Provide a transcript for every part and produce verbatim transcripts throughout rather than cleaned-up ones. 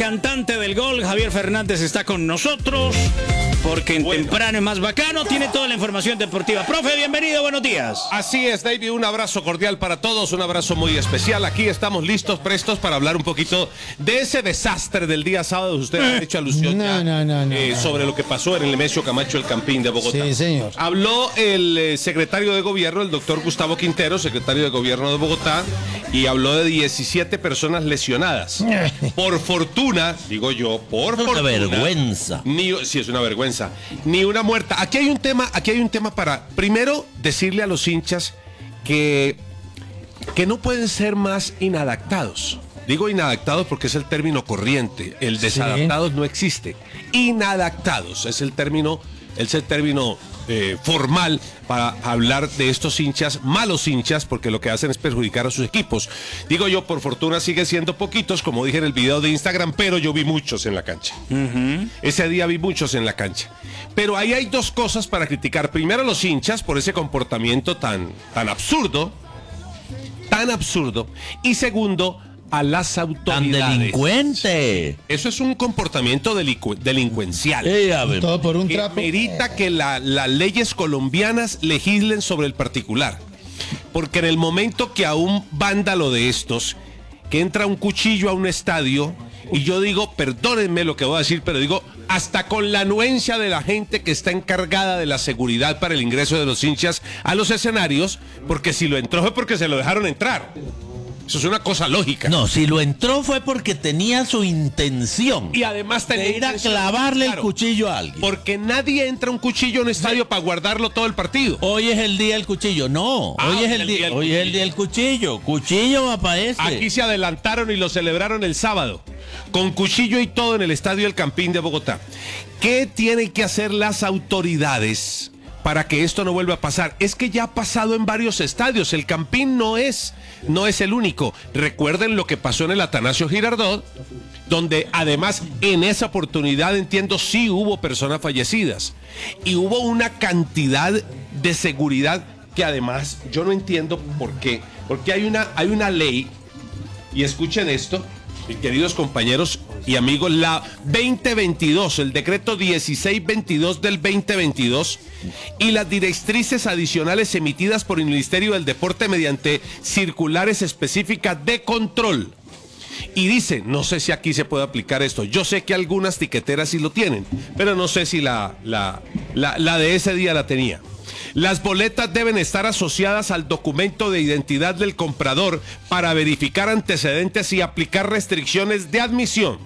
cantante del gol, Javier Fernández, está con nosotros, porque en bueno. Temprano es más bacano, tiene toda la información deportiva. Profe, bienvenido, buenos días. Así es, David, un abrazo cordial para todos, un abrazo muy especial. Aquí estamos listos, prestos para hablar un poquito de ese desastre del día sábado. Usted ha hecho alusión no, ya, no, no, no, eh, no. sobre lo que pasó en el Nemesio Camacho, el Campín de Bogotá. Sí, señor. Habló el eh, secretario de gobierno, el doctor Gustavo Quintero, secretario de gobierno de Bogotá, y habló de diecisiete personas lesionadas. Por fortuna, digo yo, por es fortuna. Una vergüenza. Ni, sí, es una vergüenza. Ni una muerta. Aquí hay un tema, aquí hay un tema para, primero, decirle a los hinchas que, que no pueden ser más inadaptados. Digo inadaptados porque es el término corriente. El desadaptados sí. No existe. Inadaptados es el término, es el término eh, formal para hablar de estos hinchas, malos hinchas, porque lo que hacen es perjudicar a sus equipos. Digo yo, por fortuna sigue siendo poquitos, como dije en el video de Instagram, pero yo vi muchos en la cancha. Uh-huh. Ese día vi muchos en la cancha. Pero ahí hay dos cosas para criticar. Primero, los hinchas por ese comportamiento tan, tan absurdo, tan absurdo. Y segundo, a las autoridades. ¡Tan delincuente! Eso es un comportamiento delincu- delincuencial. Sí, a ver. Todo por un que trapo. merita que la, las leyes colombianas legislen sobre el particular. Porque en el momento que a un vándalo de estos, que entra un cuchillo a un estadio, y yo digo, perdónenme lo que voy a decir, pero digo, hasta con la anuencia de la gente que está encargada de la seguridad para el ingreso de los hinchas a los escenarios, porque si lo entró fue porque se lo dejaron entrar. Eso es una cosa lógica. No, si lo entró fue porque tenía su intención. Y además tenía de ir a clavarle claro, el cuchillo a alguien. Porque nadie entra un cuchillo en un estadio sí. para guardarlo todo el partido. Hoy es el día del cuchillo. No, ah, hoy, es el, el día, día hoy es el día del cuchillo. Cuchillo va para ese. Aquí se adelantaron y lo celebraron el sábado. Con cuchillo y todo en el estadio El Campín de Bogotá. ¿Qué tienen que hacer las autoridades para que esto no vuelva a pasar? Es que ya ha pasado en varios estadios. El Campín no es, no es el único. Recuerden lo que pasó en el Atanasio Girardot, donde además en esa oportunidad, entiendo, sí hubo personas fallecidas. Y hubo una cantidad de seguridad que además yo no entiendo por qué. Porque hay una, hay una ley, y escuchen esto, mis queridos compañeros y amigos, la veinte veintidós, el decreto dieciséis veintidós del veinte veintidós y las directrices adicionales emitidas por el Ministerio del Deporte mediante circulares específicas de control. Y dice, no sé si aquí se puede aplicar esto, yo sé que algunas tiqueteras sí lo tienen, pero no sé si la, la, la, la de ese día la tenía. Las boletas deben estar asociadas al documento de identidad del comprador para verificar antecedentes y aplicar restricciones de admisión.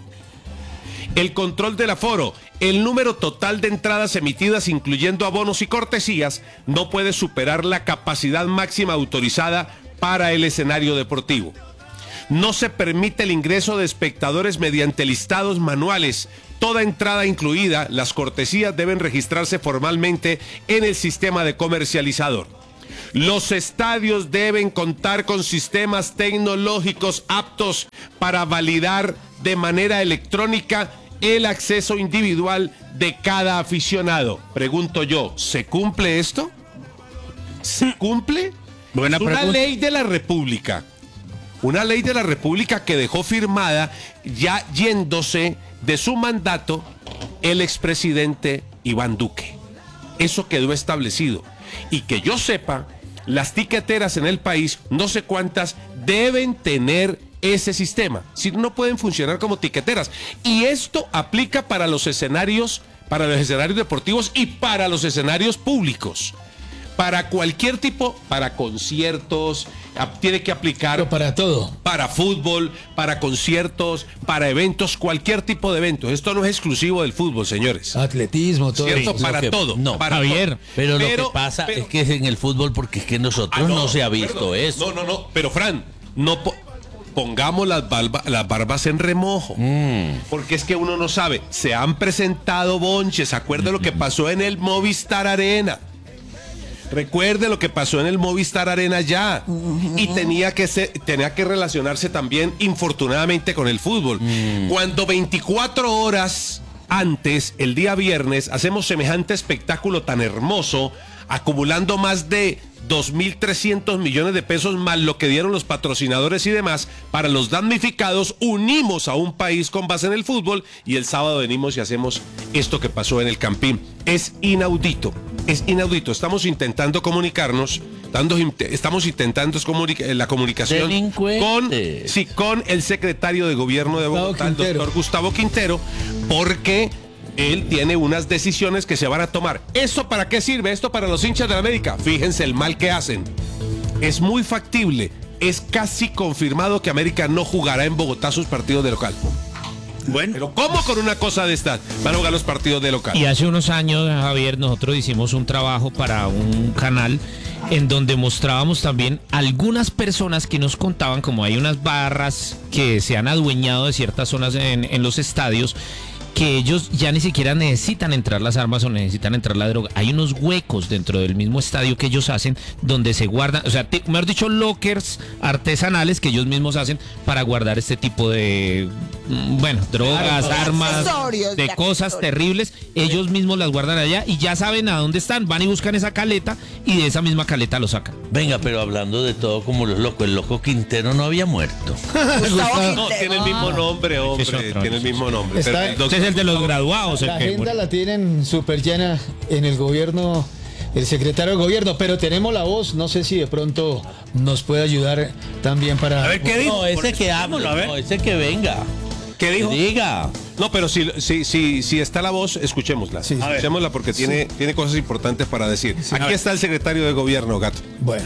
El control del aforo, el número total de entradas emitidas, incluyendo abonos y cortesías, no puede superar la capacidad máxima autorizada para el escenario deportivo. No se permite el ingreso de espectadores mediante listados manuales. Toda entrada incluida, las cortesías deben registrarse formalmente en el sistema de comercializador. Los estadios deben contar con sistemas tecnológicos aptos para validar de manera electrónica el acceso individual de cada aficionado. Pregunto yo, ¿se cumple esto? ¿Se cumple? Buena es una pregunta. ley de la República. Una ley de la República que dejó firmada, ya yéndose de su mandato, el expresidente Iván Duque. Eso quedó establecido. Y que yo sepa, las tiqueteras en el país, no sé cuántas, deben tener ese sistema. Si no, no pueden funcionar como tiqueteras. Y esto aplica para los escenarios, para los escenarios deportivos y para los escenarios públicos. Para cualquier tipo, para conciertos, tiene que aplicar. Pero para todo. Para fútbol, para conciertos, para eventos, cualquier tipo de evento. Esto no es exclusivo del fútbol, señores. Atletismo, todo. ¿Cierto? eso. Para que, todo. No, para Javier, todo. pero, pero lo que pasa pero, es que es en el fútbol porque es que nosotros ah, no, no se ha visto perdón, eso. No, no, no. Pero, Fran, no po- pongamos las, barba, las barbas en remojo. Mm. Porque es que uno no sabe. Se han presentado bonches. Acuerda mm-hmm. lo que pasó en el Movistar Arena. Recuerde lo que pasó en el Movistar Arena ya. Uh-huh. Y tenía que ser, tenía que relacionarse también, infortunadamente, con el fútbol. Uh-huh. Cuando veinticuatro horas antes, el día viernes, hacemos semejante espectáculo tan hermoso, acumulando más de dos mil trescientos millones de pesos más lo que dieron los patrocinadores y demás para los damnificados. Unimos a un país con base en el fútbol y el sábado venimos y hacemos esto que pasó en el Campín. Es inaudito, es inaudito. Estamos intentando comunicarnos, dando, estamos intentando comunica, la comunicación con, sí, con el secretario de gobierno de Bogotá, el doctor Gustavo Quintero, porque él tiene unas decisiones que se van a tomar. ¿Esto para qué sirve? Esto para los hinchas de la América. Fíjense el mal que hacen. Es muy factible, es casi confirmado que América no jugará en Bogotá sus partidos de local. Bueno, pero ¿cómo con una cosa de estas van a jugar los partidos de local? Y hace unos años, Javier, nosotros hicimos un trabajo para un canal en donde mostrábamos también algunas personas que nos contaban como hay unas barras que se han adueñado de ciertas zonas en, en los estadios, que ellos ya ni siquiera necesitan entrar las armas o necesitan entrar la droga. Hay unos huecos dentro del mismo estadio que ellos hacen donde se guardan, o sea, te, mejor dicho, lockers artesanales que ellos mismos hacen para guardar este tipo de, bueno, drogas, de armas, de, de cosas terribles. Ellos mismos las guardan allá y ya saben a dónde están. Van y buscan esa caleta y de esa misma caleta lo sacan. Venga, pero hablando de todo como los locos, el loco Quintero no había muerto. No, tiene el mismo nombre, hombre, tiene el mismo nombre. Está, el doctor, es el de los graduados. La el que, agenda la tienen súper llena en el gobierno, el secretario de gobierno, pero tenemos la voz, no sé si de pronto nos puede ayudar también para... A ver, ¿qué dijo? No, ese que hable, no, ese que venga. ¿Qué dijo? Que diga. No, pero si, si, si, si está la voz, escuchémosla. Sí. Escuchémosla porque sí. tiene, tiene cosas importantes para decir. Sí. Aquí está el secretario de gobierno, Gato. Bueno.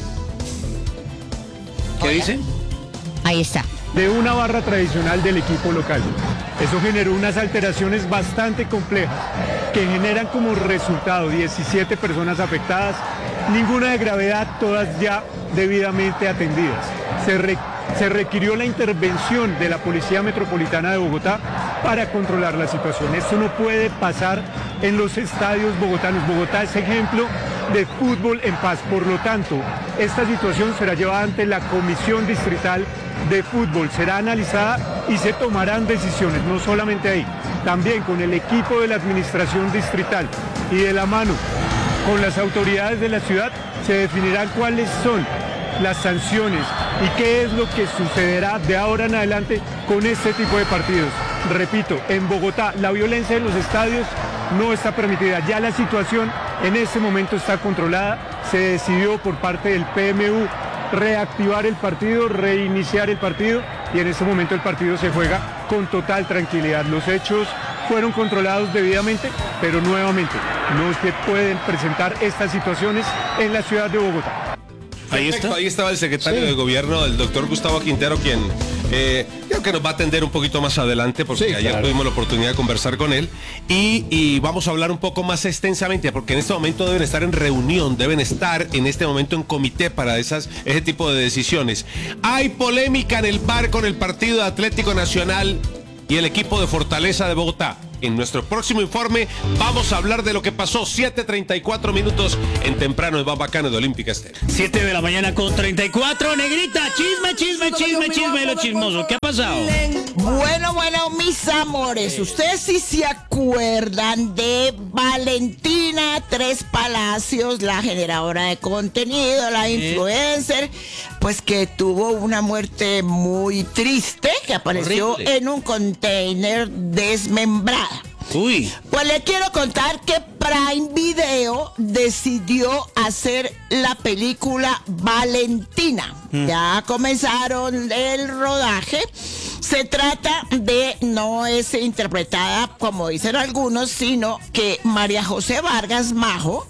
¿Qué Hola. dice? Ahí está. De una barra tradicional del equipo local. Eso generó unas alteraciones bastante complejas que generan como resultado diecisiete personas afectadas, ninguna de gravedad, todas ya debidamente atendidas. Se, re, se requirió la intervención de la Policía Metropolitana de Bogotá para controlar la situación. Esto no puede pasar en los estadios bogotanos. Bogotá es ejemplo de fútbol en paz. Por lo tanto, esta situación será llevada ante la Comisión Distrital de Fútbol, será analizada y se tomarán decisiones, no solamente ahí, también con el equipo de la Administración Distrital y de la mano con las autoridades de la ciudad se definirán cuáles son las sanciones y qué es lo que sucederá de ahora en adelante con este tipo de partidos. Repito, en Bogotá la violencia en los estadios no está permitida, ya la situación en este momento está controlada, se decidió por parte del P M U reactivar el partido, reiniciar el partido y en este momento el partido se juega con total tranquilidad. Los hechos fueron controlados debidamente, pero nuevamente no se pueden presentar estas situaciones en la ciudad de Bogotá. Ahí está. Ahí estaba el secretario sí. de gobierno, el doctor Gustavo Quintero, quien eh, creo que nos va a atender un poquito más adelante, porque sí, ayer claro. tuvimos la oportunidad de conversar con él. Y, y vamos a hablar un poco más extensamente, porque en este momento deben estar en reunión, deben estar en este momento en comité para esas, ese tipo de decisiones. Hay polémica en el bar con el partido de Atlético Nacional y el equipo de Fortaleza de Bogotá. En nuestro próximo informe vamos a hablar de lo que pasó. Siete treinta y cuatro minutos en temprano, es más bacano de Olímpica Estéreo. siete de la mañana con treinta y cuatro. Negrita, chisme, chisme, chisme, chisme, lo chismoso. ¿Qué ha pasado? Bueno, bueno, mis amores, ustedes sí se acuerdan de Valentina Tres Palacios, la generadora de contenido, la influencer, pues que tuvo una muerte muy triste, que apareció horrible en un container desmembrada. Uy. Pues le quiero contar que Prime Video decidió hacer la película Valentina. Mm. Ya comenzaron el rodaje. Se trata de, no es interpretada como dicen algunos, sino que María José Vargas Majo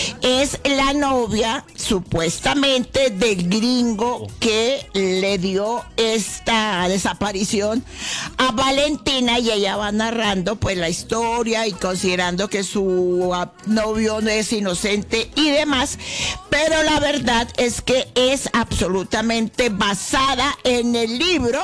es la novia supuestamente del gringo que le dio esta desaparición a Valentina, y ella va narrando pues la historia y considerando que su novio no es inocente y demás, pero la verdad es que es absolutamente basada en el libro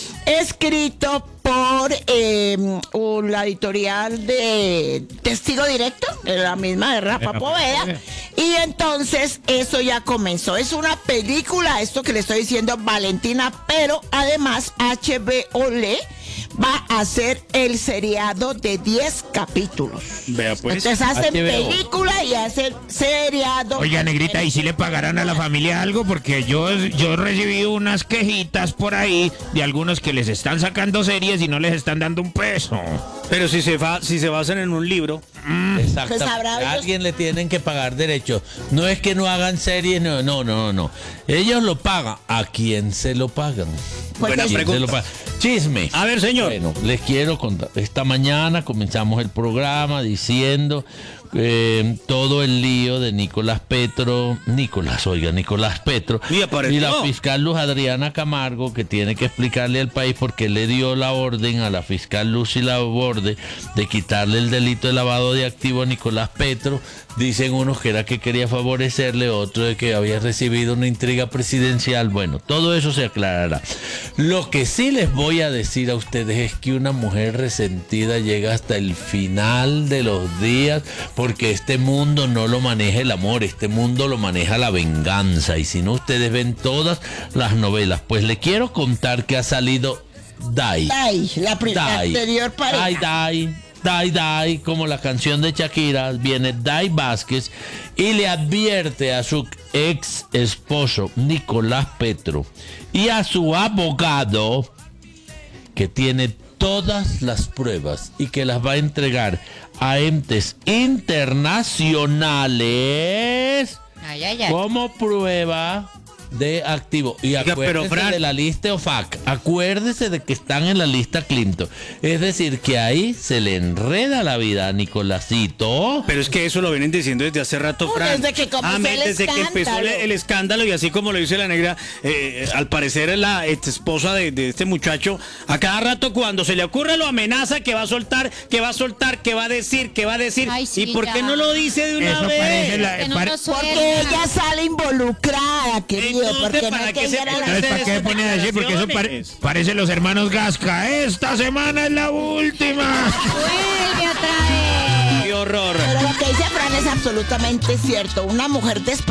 escrito por eh, la editorial de Testigo Directo, la misma de Rafa Poveda, y entonces eso ya comenzó. Es una película, esto que le estoy diciendo, Valentina, pero además H B O le va a hacer el seriado de diez capítulos. Vea pues. Entonces hacen H B O. película y hacen seriado. Oiga, negrita, ¿y si le pagarán a la familia algo? Porque yo, yo recibí unas quejitas por ahí de algunos que les están sacando series y no les están dando un peso. Pero si se, va, si se basan en un libro. Exacto. Pues habrá A ellos- alguien le tienen que pagar derechos. No es que no hagan series, no, no, no, no. Ellos lo pagan. ¿A quién se lo pagan? Buena ¿A quién pregunta. se lo pagan? Chisme. A ver, señor. Bueno, les quiero contar. Esta mañana comenzamos el programa diciendo eh, todo el lío de Nicolás Petro. Nicolás, oiga, Nicolás Petro. Y apareció. Y la fiscal Luz Adriana Camargo, que tiene que explicarle al país por qué le dio la orden a la fiscal Lucy Laborde de quitarle el delito de lavado de activos a Nicolás Petro. Dicen unos que era que quería favorecerle, otros de que había recibido una intriga presidencial. Bueno, todo eso se aclarará. Lo que sí les voy a decir a ustedes es que una mujer resentida llega hasta el final de los días, porque este mundo no lo maneja el amor, este mundo lo maneja la venganza. Y si no, ustedes ven todas las novelas. Pues le quiero contar que ha salido Dai. Ay, la, pri- la Dai. anterior pareja. Dai, Dai. Dai, Dai, como la canción de Shakira, viene Dai Vázquez y le advierte a su ex esposo Nicolás Petro y a su abogado que tiene todas las pruebas y que las va a entregar a entes internacionales Ay, ay, ay. como prueba de activo. Y Oiga, pero, acuérdese Fran- de la lista O F A C. Acuérdese de que están en la lista Clinton. Es decir, que ahí se le enreda la vida a Nicolásito. Pero es que eso lo vienen diciendo desde hace rato, Uy, Fran. desde que comenzó Amén, el desde que empezó el, escándalo. el escándalo, y así como lo dice la negra, eh, al parecer es la ex esposa de, de este muchacho, a cada rato cuando se le ocurre lo amenaza que va a soltar, que va a soltar, que va a decir, que va a decir. Ay, sí, ¿Y por qué ya. no lo dice de una Eso vez? parece la- Que no pare- nos Porque suelta. ella sale involucrada, querido. Entonces, Porque no ¿para es qué que se ella era la- Entonces, ¿para qué esas pone a decir? Porque eso pare- declaraciones? parece los hermanos Gasca. Esta semana es la última. Vuelve otra vez. ¡Qué horror! Pero lo que dice Fran es absolutamente cierto. Una mujer desesperada